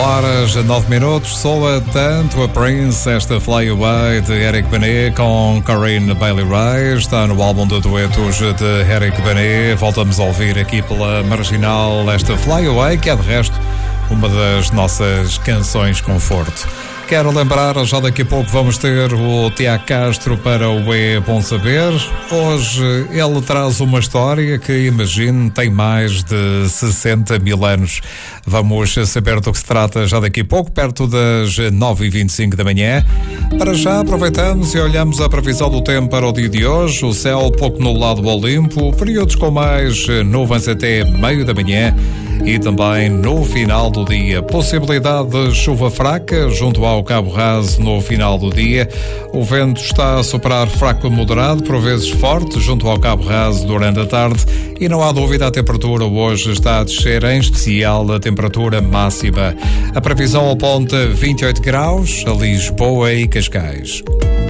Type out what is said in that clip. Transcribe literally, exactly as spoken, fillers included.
horas, nove minutos, soa tanto a Prince, esta Fly Away de Eric Benet com Corinne Bailey Rae, está no álbum de duetos de Eric Benet. Voltamos a ouvir aqui pela Marginal esta Fly Away, que é de resto uma das nossas canções conforto. Quero lembrar, já daqui a pouco vamos ter o Tiago Castro para o É Bom Saber. Hoje ele traz uma história que, imagino, tem mais de sessenta mil anos. Vamos saber do que se trata já daqui a pouco, perto das nove e vinte e cinco da manhã. Para já aproveitamos e olhamos a previsão do tempo para o dia de hoje. O céu pouco nublado ao limpo, períodos com mais nuvens até meio da manhã e também no final do dia. Possibilidade de chuva fraca junto ao Cabo Raso no final do dia. O vento está a soprar fraco a moderado, por vezes forte, junto ao Cabo Raso durante a tarde, e não há dúvida, a temperatura hoje está a descer, em especial a temperatura máxima. A previsão aponta vinte e oito graus a Lisboa e Cascais.